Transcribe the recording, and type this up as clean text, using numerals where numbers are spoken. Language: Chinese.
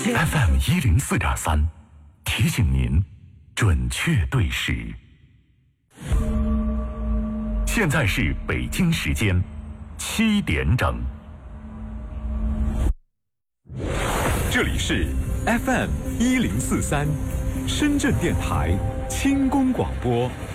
FM104.3，提醒您准确对时。现在是北京时间7点整。 这里是 FM1043，深圳电台轻功广播。